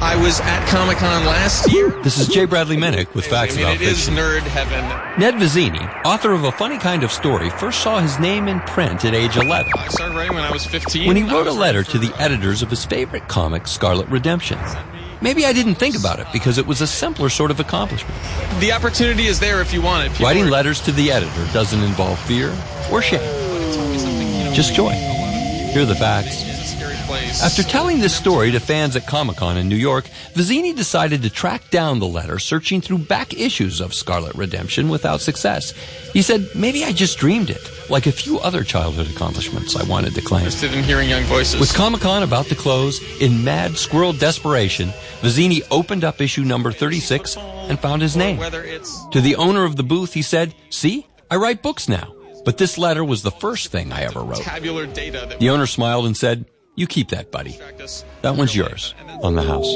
I was at Comic-Con last year. This is J. Bradley Minnick with Facts About Fiction. It is nerd heaven. Ned Vizzini, author of A Funny Kind of Story, first saw his name in print at age 11. I started writing when I was 15. When he wrote a letter to the editors of his favorite comic, Scarlet Redemption. Maybe I didn't think about it because it was a simpler sort of accomplishment. The opportunity is there if you want it. Writing letters to the editor doesn't involve fear or shame. Just joy. Here are the facts. After telling this story to fans at Comic-Con in New York, Vizzini decided to track down the letter, searching through back issues of Scarlet Redemption without success. He said, maybe I just dreamed it, like a few other childhood accomplishments I wanted to claim. Interested in hearing young voices. With Comic-Con about to close, in mad squirrel desperation, Vizzini opened up issue number 36 and found his name. To the owner of the booth, he said, see, I write books now. But this letter was the first thing I ever wrote. The owner smiled and said, you keep that, buddy. That one's yours, on the house.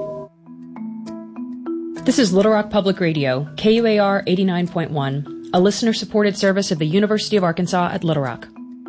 This is Little Rock Public Radio, KUAR 89.1, a listener-supported service of the University of Arkansas at Little Rock.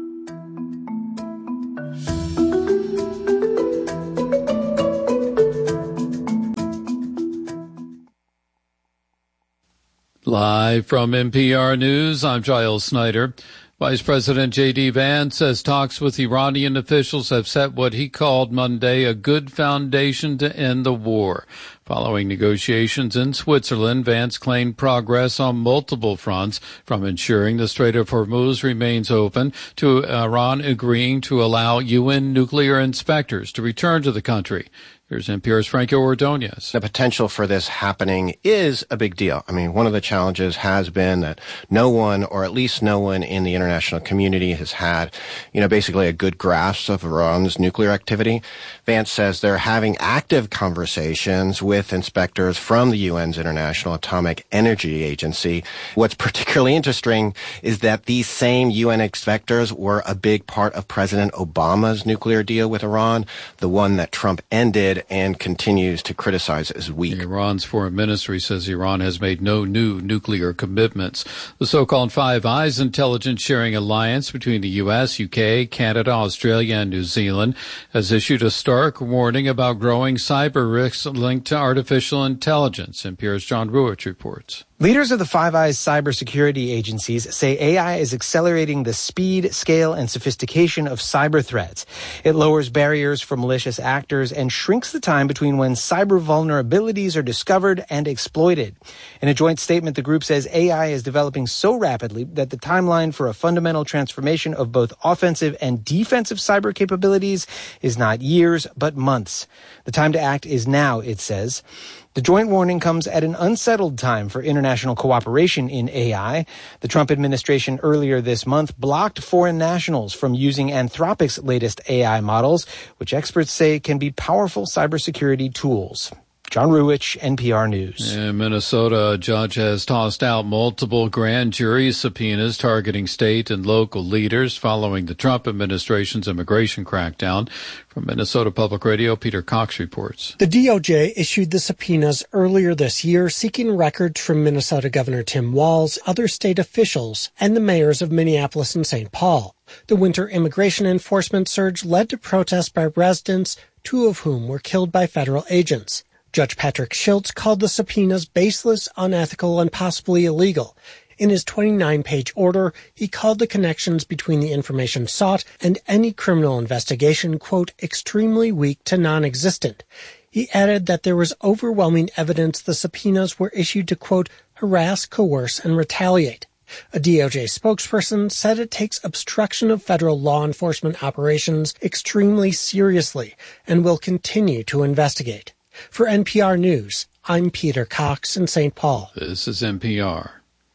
Live from NPR News, I'm Giles Snyder. Vice President J.D. Vance says talks with Iranian officials have set what he called Monday a good foundation to end the war. Following negotiations in Switzerland, Vance claimed progress on multiple fronts, from ensuring the Strait of Hormuz remains open to Iran agreeing to allow UN nuclear inspectors to return to the country. Here's NPR's Franco Ordonez. The potential for this happening is a big deal. I mean, one of the challenges has been that no one, or at least no one in the international community, has had, basically a good grasp of Iran's nuclear activity. Vance says they're having active conversations with inspectors from the UN's International Atomic Energy Agency. What's particularly interesting is that these same UN inspectors were a big part of President Obama's nuclear deal with Iran, the one that Trump ended and continues to criticize as weak. Iran's foreign ministry says Iran has made no new nuclear commitments. The so-called Five Eyes intelligence sharing alliance between the U.S., UK, Canada, Australia, and New Zealand has issued a stark warning about growing cyber risks linked to artificial intelligence. NPR's John Ruich reports. Leaders of the Five Eyes cybersecurity agencies say AI is accelerating the speed, scale, and sophistication of cyber threats. It lowers barriers for malicious actors and shrinks the time between when cyber vulnerabilities are discovered and exploited. In a joint statement, the group says AI is developing so rapidly that the timeline for a fundamental transformation of both offensive and defensive cyber capabilities is not years, but months. The time to act is now, it says. The joint warning comes at an unsettled time for international cooperation in AI. The Trump administration earlier this month blocked foreign nationals from using Anthropic's latest AI models, which experts say can be powerful cybersecurity tools. John Ruich, NPR News. In Minnesota, a judge has tossed out multiple grand jury subpoenas targeting state and local leaders following the Trump administration's immigration crackdown. From Minnesota Public Radio, Peter Cox reports. The DOJ issued the subpoenas earlier this year, seeking records from Minnesota Governor Tim Walz, other state officials, and the mayors of Minneapolis and St. Paul. The winter immigration enforcement surge led to protests by residents, 2 of whom were killed by federal agents. Judge Patrick Schiltz called the subpoenas baseless, unethical, and possibly illegal. In his 29-page order, he called the connections between the information sought and any criminal investigation, quote, extremely weak to non-existent. He added that there was overwhelming evidence the subpoenas were issued to, quote, harass, coerce, and retaliate. A DOJ spokesperson said it takes obstruction of federal law enforcement operations extremely seriously and will continue to investigate. For NPR News, I'm Peter Cox in St. Paul. This is NPR.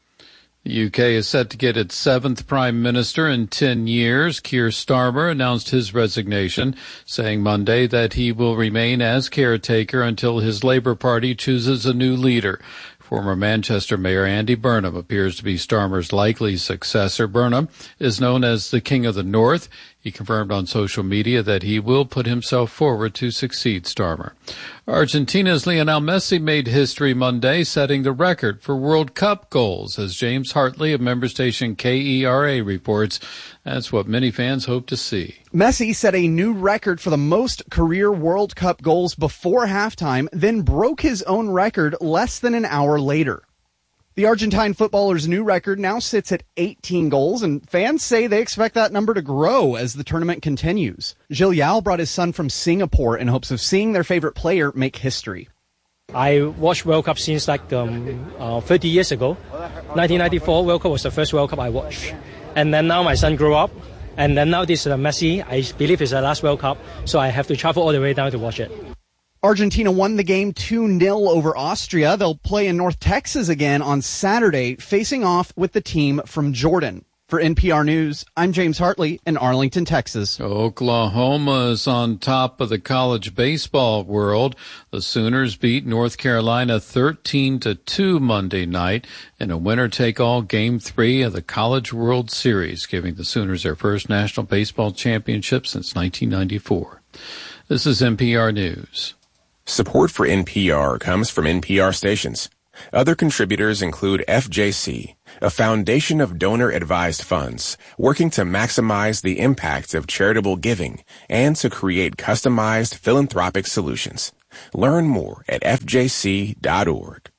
The UK is set to get its 7th Prime Minister in 10 years. Keir Starmer announced his resignation, saying Monday that he will remain as caretaker until his Labour Party chooses a new leader. Former Manchester Mayor Andy Burnham appears to be Starmer's likely successor. Burnham is known as the King of the North. He confirmed on social media that he will put himself forward to succeed Starmer. Argentina's Lionel Messi made history Monday, setting the record for World Cup goals, as James Hartley of member station KERA reports. That's what many fans hope to see. Messi set a new record for the most career World Cup goals before halftime, then broke his own record less than an hour later. The Argentine footballer's new record now sits at 18 goals, and fans say they expect that number to grow as the tournament continues. Gil Yao brought his son from Singapore in hopes of seeing their favorite player make history. I watched World Cup since 30 years ago. 1994 World Cup was the first World Cup I watched. And then now my son grew up, and then now this Messi, I believe it's the last World Cup, so I have to travel all the way down to watch it. Argentina won the game 2-0 over Austria. They'll play in North Texas again on Saturday, facing off with the team from Jordan. For NPR News, I'm James Hartley in Arlington, Texas. Oklahoma is on top of the college baseball world. The Sooners beat North Carolina 13-2 Monday night in a winner-take-all Game 3 of the College World Series, giving the Sooners their first national baseball championship since 1994. This is NPR News. Support for NPR comes from NPR stations. Other contributors include FJC, a foundation of donor-advised funds working to maximize the impact of charitable giving and to create customized philanthropic solutions. Learn more at fjc.org.